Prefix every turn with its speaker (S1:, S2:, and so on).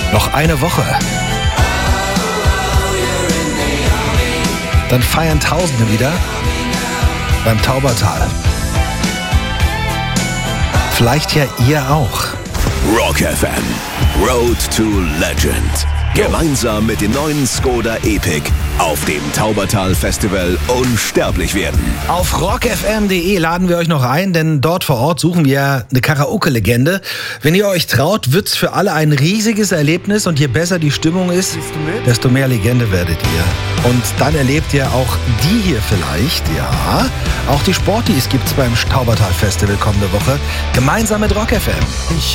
S1: Noch eine Woche. Dann feiern Tausende wieder beim Taubertal. Vielleicht ja ihr auch.
S2: Rock FM, Road to Legend. Gemeinsam mit dem neuen Skoda Epic auf dem Taubertal Festival unsterblich werden.
S1: Auf rockfm.de laden wir euch noch ein, denn dort vor Ort suchen wir eine Karaoke-Legende. Wenn ihr euch traut, wird's für alle ein riesiges Erlebnis und je besser die Stimmung ist, desto mehr Legende werdet ihr. Und dann erlebt ihr auch die hier vielleicht, ja. Auch die Sporties gibt's beim Taubertal Festival kommende Woche, gemeinsam mit Rock FM.